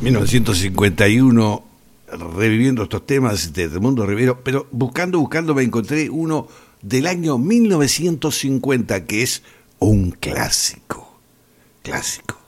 1951, reviviendo estos temas de Edmundo Rivero, pero buscando me encontré uno del año 1950 que es un clásico.